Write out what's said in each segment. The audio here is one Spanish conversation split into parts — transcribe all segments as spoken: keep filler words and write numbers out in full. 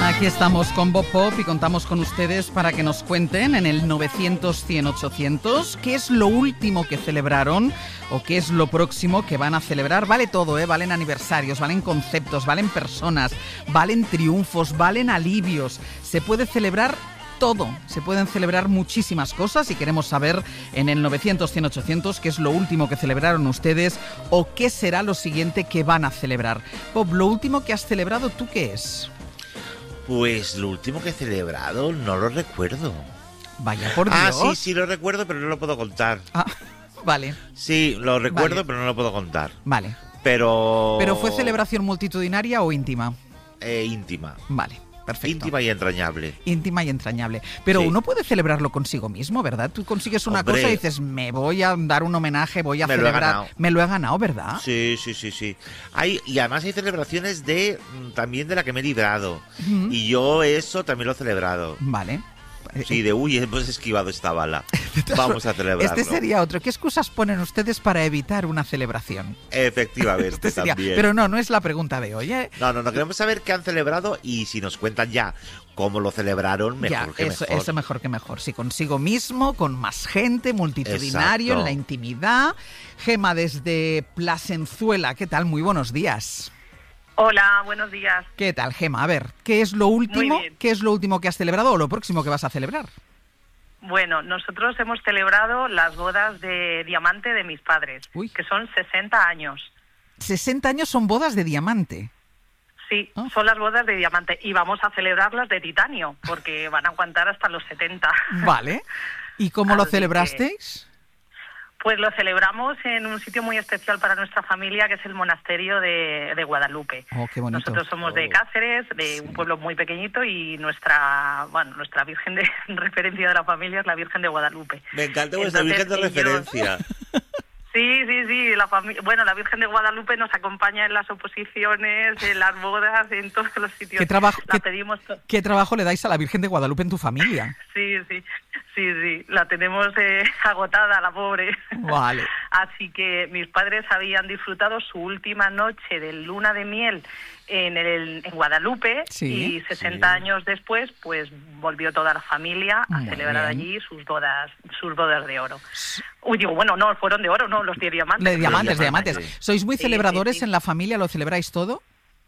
Aquí estamos con Bob Pop y contamos con ustedes para que nos cuenten en el novecientos, cien, ochocientos qué es lo último que celebraron o qué es lo próximo que van a celebrar. Vale todo, ¿eh? Valen aniversarios, valen conceptos, valen personas, valen triunfos, valen alivios. Se puede celebrar todo, se pueden celebrar muchísimas cosas y queremos saber en el novecientos, cien, ochocientos qué es lo último que celebraron ustedes o qué será lo siguiente que van a celebrar. Bob, lo último que has celebrado, ¿tú qué es? Pues lo último que he celebrado no lo recuerdo. Vaya por Dios. Ah, sí, sí lo recuerdo, pero no lo puedo contar. Ah, vale. Sí, lo recuerdo, Vale. pero no lo puedo contar. Vale. Pero... ¿Pero fue celebración multitudinaria o íntima? Eh, íntima. Vale, perfecto. Íntima y entrañable. Íntima y entrañable. Pero Sí. uno puede celebrarlo consigo mismo, ¿verdad? Tú consigues una Hombre. cosa y dices, me voy a dar un homenaje, voy a Me lo he celebrar. ganado. Me lo he ganado, ¿verdad? Sí, sí, sí, sí. Hay, y además hay celebraciones de mm, también de la que me he librado. Ujú. Y yo eso también lo he celebrado. Vale. Sí, de uy, hemos esquivado esta bala. Vamos a celebrarlo. Este sería otro. ¿Qué excusas ponen ustedes para evitar una celebración? Efectivamente, Este sería- también. Pero no, no es la pregunta de hoy, ¿eh? No, no, no, queremos saber qué han celebrado y si nos cuentan ya cómo lo celebraron, mejor ya, que eso, mejor. eso mejor que mejor. Si consigo mismo, con más gente, multitudinario, Exacto. en la intimidad. Gema desde Plasenzuela, ¿qué tal? Muy buenos días. Hola, buenos días. ¿Qué tal, Gema? A ver, ¿qué es lo último? Muy bien. ¿Qué es lo último que has celebrado o lo próximo que vas a celebrar? Bueno, nosotros hemos celebrado las bodas de diamante de mis padres, Uy. que son sesenta años. sesenta años son bodas de diamante. Sí, Ah. son las bodas de diamante y vamos a celebrarlas de titanio, porque van a aguantar hasta los setenta. Vale. ¿Y cómo lo Así que- celebrasteis? Pues lo celebramos en un sitio muy especial para nuestra familia, que es el monasterio de, de Guadalupe. Oh, qué bonito. Nosotros somos de Oh. Cáceres, de Sí. un pueblo muy pequeñito, y nuestra, bueno, nuestra virgen de referencia de la familia es la Virgen de Guadalupe. Me encanta vuestra Entonces, virgen de ellos- referencia. Sí, sí, sí. La fami- bueno, la Virgen de Guadalupe nos acompaña en las oposiciones, en las bodas, en todos los sitios. ¿Qué trabajo, La qué- pedimos. to- qué trabajo le dais a la Virgen de Guadalupe en tu familia? Sí, sí, sí, sí. La tenemos eh, agotada, la pobre. Vale. Así que mis padres habían disfrutado su última noche de luna de miel en, el, en Guadalupe, Sí. y sesenta Sí. años después, pues volvió toda la familia a Muy celebrar bien. allí sus bodas, sus bodas de oro. Uy, digo, bueno, no, fueron de oro, no, los de diamantes. De diamantes, de diamantes. diamantes. ¿Sois muy Sí, celebradores sí, sí. en la familia? ¿Lo celebráis todo?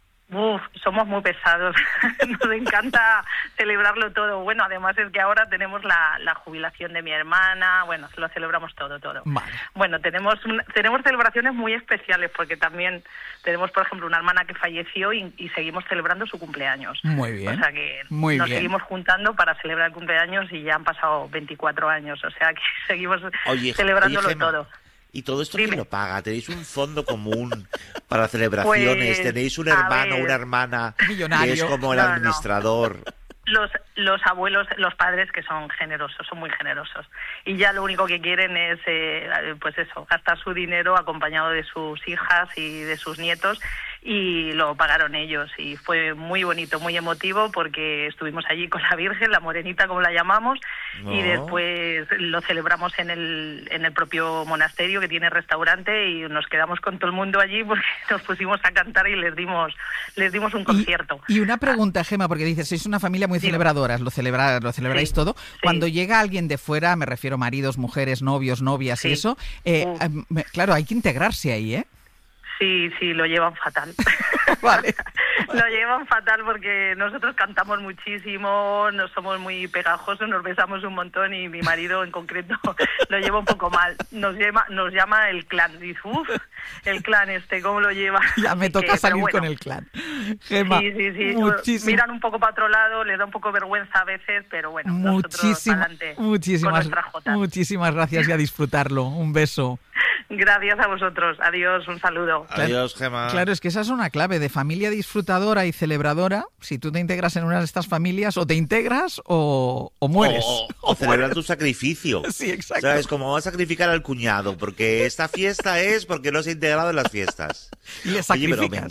Uf, somos muy pesados. Nos encanta celebrarlo todo. Bueno, además es que ahora tenemos la, la jubilación de mi hermana. Bueno, lo celebramos todo, todo. Vale. Bueno, tenemos un- tenemos celebraciones muy especiales, porque también tenemos, por ejemplo, una hermana que falleció y, y seguimos celebrando su cumpleaños. Muy bien. O sea que Muy nos bien. seguimos juntando para celebrar el cumpleaños y ya han pasado veinticuatro años. O sea que seguimos Oye, celebrándolo oye, Gema, todo. ¿y todo esto Dime. quién lo paga? ¿Tenéis un fondo común para celebraciones? Pues, ¿Tenéis un a hermano o ver. una hermana Millonario. que es como el No, no. administrador? Los, los abuelos, los padres, que son generosos, son muy generosos. Y ya lo único que quieren es, eh, pues eso, gastar su dinero acompañado de sus hijas y de sus nietos, y lo pagaron ellos. Y fue muy bonito, muy emotivo, porque estuvimos allí con la Virgen, la morenita como la llamamos, Oh. y después lo celebramos en el, en el propio monasterio, que tiene restaurante, y nos quedamos con todo el mundo allí porque nos pusimos a cantar y les dimos, les dimos un concierto. Y, y una pregunta, Gema, porque dices, sois una familia muy Dime. celebradoras, lo, celebra, lo celebráis Sí, todo. sí. Cuando llega alguien de fuera, me refiero maridos, mujeres, novios, novias y Sí. eso, eh, Uf. eh, me- claro, hay que integrarse ahí, ¿eh? Sí, sí, lo llevan fatal. Vale. Lo llevan fatal porque nosotros cantamos muchísimo, no somos muy pegajosos, nos besamos un montón, y mi marido en concreto lo lleva un poco mal. Nos llama, nos llama el clan. Dice, uff, el clan este, ¿cómo lo lleva? Ya me Así toca que, pero salir bueno. con el clan. Gema, Sí, sí, sí. muchísimo- Miran un poco para otro lado, les da un poco vergüenza a veces, pero bueno, nosotros muchísima- adelante con muchísimas, nuestras jotas. muchísimas gracias y a disfrutarlo. Un beso. Gracias a vosotros. Adiós, un saludo. Adiós, Gema. Claro, es que esa es una clave de familia disfrutadora y celebradora. Si tú te integras en una de estas familias, o te integras o, o mueres. O, o celebrar tu sacrificio. Sí, exacto. ¿Sabes? Como vas a sacrificar al cuñado, porque esta fiesta es porque no se ha integrado en las fiestas. Y le Oye, pero me, sacrificas.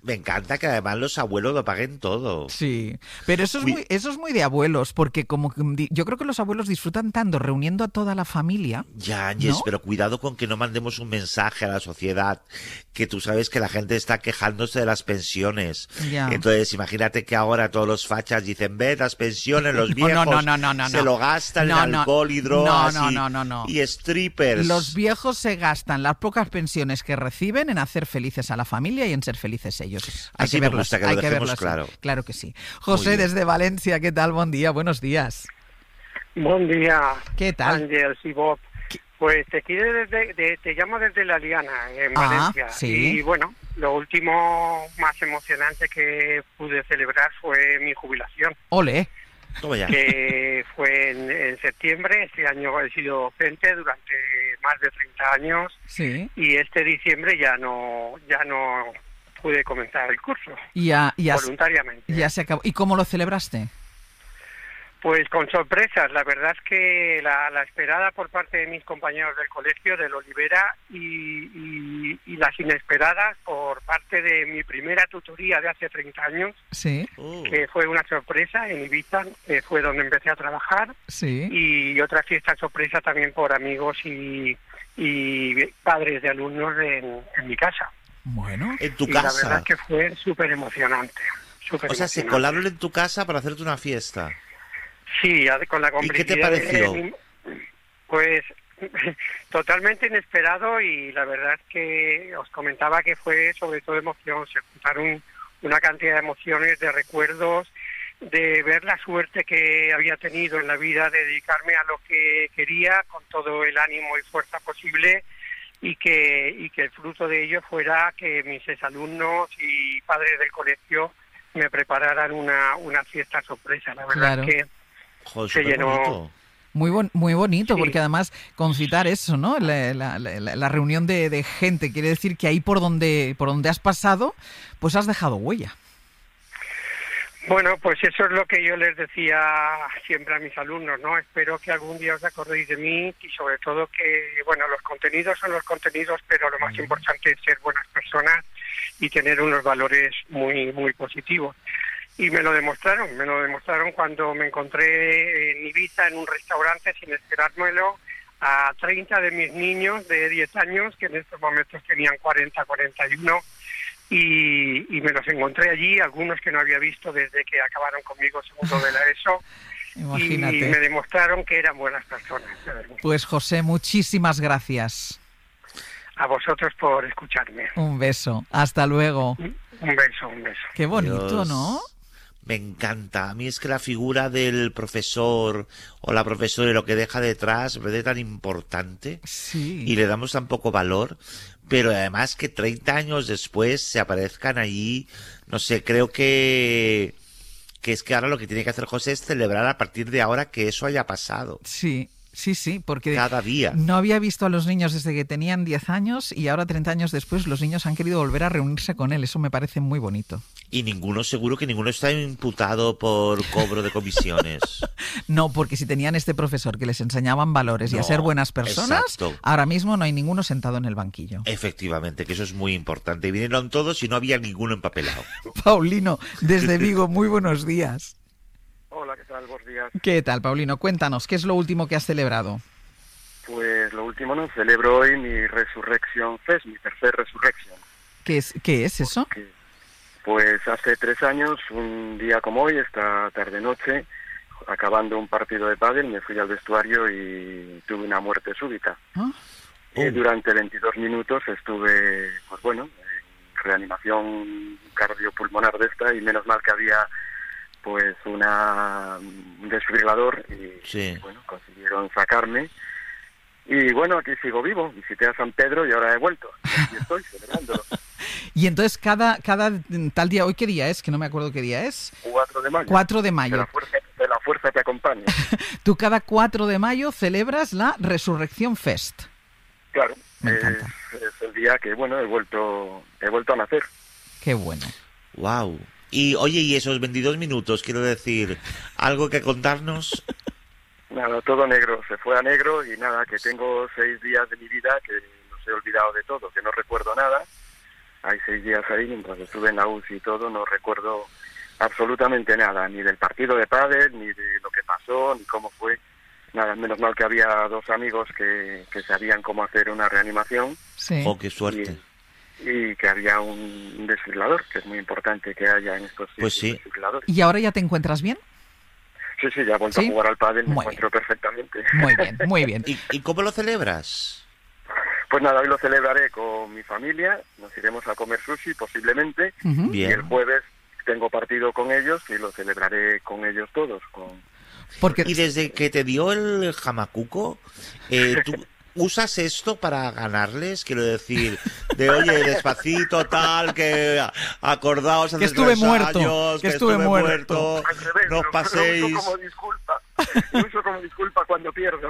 Me encanta que además los abuelos lo paguen todo. Sí, pero eso es, muy, eso es muy de abuelos, porque como que di- yo creo que los abuelos disfrutan tanto reuniendo a toda la familia. Ya, Ángels, ¿No? pero cuidado con que no mandemos un mensaje a la sociedad, que tú sabes que la gente está quejándose de las pensiones. Ya. Entonces, imagínate que ahora todos los fachas dicen, ve, las pensiones, los No, viejos no, no, no, no, se no. lo gastan No, en no. alcohol y drogas No, no, y, no, no, no. y strippers. Los viejos se gastan las pocas pensiones que reciben en hacer felices a la familia y en ser felices ellos. Hay Así que me verlo gusta así, que lo hay que dejemos verlo así. claro. Claro que sí. José, Muy bien. desde Valencia, ¿qué tal? Buen día, buenos días. Buen día, ¿Qué tal? Ángel y Bob. Pues te quiero desde, de- te llamo desde La Liana, en Ah, Valencia. sí. Y bueno, lo último más emocionante que pude celebrar fue mi jubilación, Ole. Toma ya. que fue en, en septiembre. Este año he sido docente durante más de treinta años Sí. y este diciembre ya no ya no pude comenzar el curso Y ya, ya, se- voluntariamente. ya se acabó. ¿Y cómo lo celebraste? Pues con sorpresas, la verdad es que la, la esperada por parte de mis compañeros del colegio, del Olivera, y, y, y las inesperadas por parte de mi primera tutoría de hace treinta años, Sí, Oh. que fue una sorpresa en Ibiza, que fue donde empecé a trabajar, sí. y otra fiesta sorpresa también por amigos y, y padres de alumnos en, en mi casa. Bueno. En tu y la verdad casa. es que fue súper emocionante. O sea, se colaron en tu casa para hacerte una fiesta. Sí, ade- con la ¿Y qué te complicidad de- pareció? Pues totalmente inesperado, y la verdad es que os comentaba que fue sobre todo emoción. Se juntaron una cantidad de emociones, de recuerdos, de ver la suerte que había tenido en la vida de dedicarme a lo que quería con todo el ánimo y fuerza posible, y que, y que el fruto de ello fuera que mis exalumnos y padres del colegio me prepararan una, una fiesta sorpresa. La verdad Claro. es que Joder, Se súper llenó. bonito. Muy bon- muy bonito, Sí. porque además concitar eso, ¿no? La, la- la- la reunión de, de gente quiere decir que ahí por donde por donde has pasado, pues has dejado huella. Bueno, pues eso es lo que yo les decía siempre a mis alumnos, ¿no? Espero que algún día os acordéis de mí, y sobre todo que, bueno, los contenidos son los contenidos, pero lo más importante es ser buenas personas y tener unos valores muy, muy positivos. Y me lo demostraron, me lo demostraron cuando me encontré en Ibiza en un restaurante sin esperármelo a treinta de mis niños de diez años, que en estos momentos tenían cuarenta, cuarenta y uno, y, y me los encontré allí, algunos que no había visto desde que acabaron conmigo segundo de la ESO, y me Imagínate. demostraron que eran buenas personas. de verdad. Pues José, muchísimas gracias. A vosotros por escucharme. Un beso. Hasta luego. Un beso, un beso. Qué bonito, Dios. ¿no? Me encanta. A mí es que la figura del profesor o la profesora y lo que deja detrás me parece tan importante Sí. y le damos tan poco valor, pero además que treinta años después se aparezcan allí, no sé, creo que que es que ahora lo que tiene que hacer José es celebrar a partir de ahora que eso haya pasado. Sí, sí, sí, porque Cada día. no había visto a los niños desde que tenían diez años y ahora treinta años después los niños han querido volver a reunirse con él. Eso me parece muy bonito. Y ninguno, seguro que ninguno está imputado por cobro de comisiones. No, porque si tenían este profesor que les enseñaban valores y a No, ser buenas personas, exacto. ahora mismo no hay ninguno sentado en el banquillo. Efectivamente, que eso es muy importante. Vinieron todos y no había ninguno empapelado. Paulino, desde Vigo, muy buenos días. Hola, ¿qué tal? Buenos días. ¿Qué tal, Paulino? Cuéntanos, ¿qué es lo último que has celebrado? Pues lo último, no celebro hoy mi Resurrection Fest, mi tercer Resurrection. ¿Qué es, qué es eso? Que, pues hace tres años, un día como hoy, esta tarde-noche, acabando un partido de pádel, me fui al vestuario y tuve una muerte súbita. ¿Ah? Eh, Oh. durante veintidós minutos estuve, pues bueno, en reanimación cardiopulmonar de esta, y menos mal que había pues una un desfibrilador y Sí. bueno, consiguieron sacarme. Y bueno, aquí sigo vivo, visité a San Pedro y ahora he vuelto. Y aquí estoy celebrándolo. Y entonces cada, cada tal día, ¿hoy qué día es? Que no me acuerdo qué día es. cuatro de mayo. cuatro de Que mayo. la fuerza, que la fuerza te acompañe. Tú cada cuatro de mayo celebras la Resurrección Fest. Claro. Me es, encanta. es el día que, bueno, he vuelto, he vuelto a nacer. Qué bueno. Wow. Y oye, y esos veintidós minutos, quiero decir, ¿algo que contarnos? Nada, todo negro, se fue a negro, y nada, que tengo seis días de mi vida que los he olvidado de todo, que no recuerdo nada, hay seis días ahí, mientras estuve en la U C I y todo, no recuerdo absolutamente nada, ni del partido de pádel, ni de lo que pasó, ni cómo fue. Nada, menos mal que había dos amigos que, que sabían cómo hacer una reanimación. Sí. Oh, qué suerte. Y, y que había un desfibrilador, que es muy importante que haya en estos Pues sí. desfibriladores. ¿Y ahora ya te encuentras bien? Sí, sí, ya he vuelto ¿Sí? a jugar al pádel, me Muy encuentro perfectamente. Muy bien, muy bien. ¿Y, ¿Y cómo lo celebras? Pues nada, hoy lo celebraré con mi familia, nos iremos a comer sushi posiblemente, Ujú. Bien. y el jueves tengo partido con ellos y lo celebraré con ellos todos, con... Porque Y desde que te dio el jamacuco, eh, ¿tú usas esto para ganarles? Quiero decir, de oye, despacito, tal, que acordaos Que hace estuve tres muerto, años, que que estuve estuve muerto. muerto, Al revés, no lo- os lo paséis. uso como disculpa, lo uso como disculpa cuando pierdo.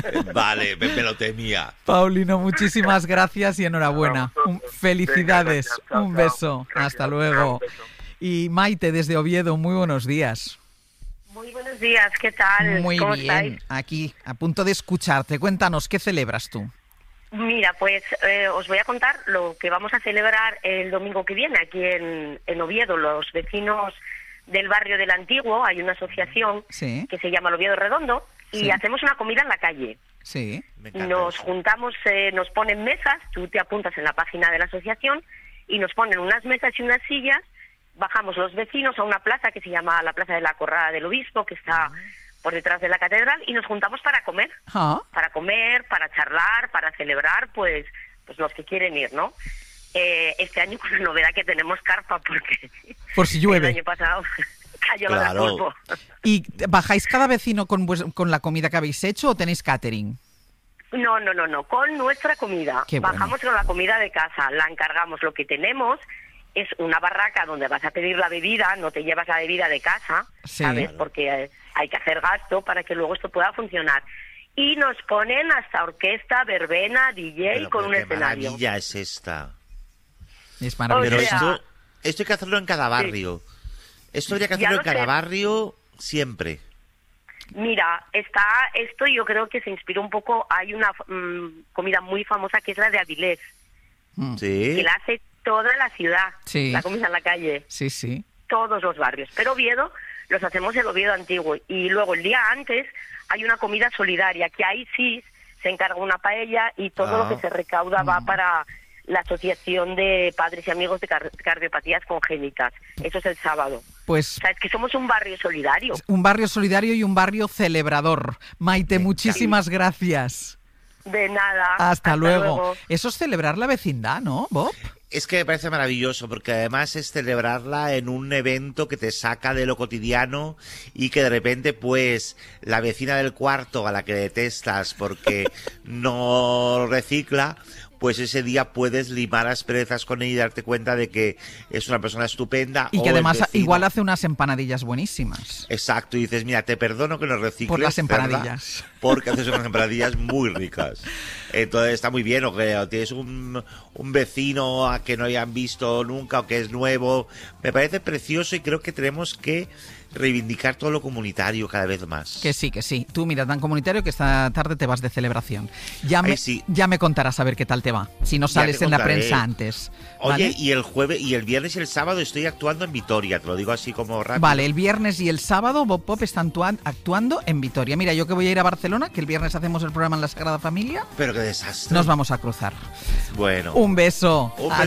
Vale, me, me lo temía. Paulino, muchísimas gracias y enhorabuena. A vosotros. Un- felicidades, Venga, gracias. Chao, un chao. beso, Gracias. hasta luego. Un beso. Y Maite desde Oviedo, muy buenos días. Muy buenos días, ¿qué tal? Muy ¿Cómo bien, estáis? aquí, a punto de escucharte. Cuéntanos, ¿qué celebras tú? Mira, pues eh, os voy a contar lo que vamos a celebrar el domingo que viene aquí en, en Oviedo. Los vecinos del barrio del Antiguo, hay una asociación Sí, que se llama el Oviedo Redondo y Sí. hacemos una comida en la calle. sí. Me encanta Nos eso. juntamos, eh, nos ponen mesas, tú te apuntas en la página de la asociación y nos ponen unas mesas y unas sillas. Bajamos los vecinos a una plaza que se llama la Plaza de la Corrada del Obispo, que está por detrás de la catedral, y nos juntamos para comer. Ah, para comer, para charlar, para celebrar, pues pues los que quieren ir, ¿no? Eh, este año con la novedad que tenemos carpa, porque por si el llueve. año pasado cayó la Claro. del pulpo. ¿Y bajáis cada vecino con, vues- con la comida que habéis hecho o tenéis catering? No, no, no, no, con nuestra comida. Qué bueno. Bajamos con la comida de casa, la encargamos. Lo que tenemos es una barraca donde vas a pedir la bebida, no te llevas la bebida de casa, Sí. ¿sabes? Porque eh, hay que hacer gasto para que luego esto pueda funcionar. Y nos ponen hasta orquesta, verbena, D J Pero, con pero un qué escenario. maravilla es esta. Es Pero maravilloso. O sea, esto, esto hay que hacerlo en cada barrio. Esto habría que Ya hacerlo lo en cada sé. barrio siempre. Mira, está esto yo creo que se inspiró un poco, hay una mm, comida muy famosa que es la de Avilés, Mm, Sí. que la hace toda la ciudad, Sí. la comida en la calle, Sí, sí. todos los barrios. Pero Oviedo los hacemos en Oviedo Antiguo y luego el día antes hay una comida solidaria, que ahí sí se encarga una paella y todo Ah. lo que se recauda va Mm. para la Asociación de Padres y Amigos de Car- Cardiopatías Congénitas. Eso es el sábado. Pues O sea, es que somos un barrio solidario. un barrio solidario y un barrio celebrador. Maite, Me muchísimas gracias. De nada. Hasta, luego. Eso es celebrar la vecindad, ¿no, Bob? Es que me parece maravilloso porque además es celebrarla en un evento que te saca de lo cotidiano y que de repente pues la vecina del cuarto a la que detestas porque no recicla, pues ese día puedes limar asperezas con ella y darte cuenta de que es una persona estupenda. Y o que el además vecino. igual hace unas empanadillas buenísimas. Exacto, y dices, mira, te perdono que no recicles. Por las cerda, empanadillas. Porque haces unas empanadillas muy ricas. Entonces está muy bien, o que o tienes un, un vecino a que no hayan visto nunca o que es nuevo. Me parece precioso y creo que tenemos que reivindicar todo lo comunitario cada vez más. Que sí, que sí. Tú mira, tan comunitario que esta tarde te vas de celebración. Ya me, Ay, sí. ya me contarás a ver qué tal te va. Si no Ya sales te en la contaré. prensa antes. Oye, ¿vale? y el jueves, y el viernes y el sábado estoy actuando en Vitoria, te lo digo así como rápido. Vale, el viernes y el sábado Bob Pop están tuan- actuando en Vitoria. Mira, yo que voy a ir a Barcelona, que el viernes hacemos el programa en la Sagrada Familia, Pero qué desastre. nos vamos a cruzar. Bueno. Un beso. Un beso.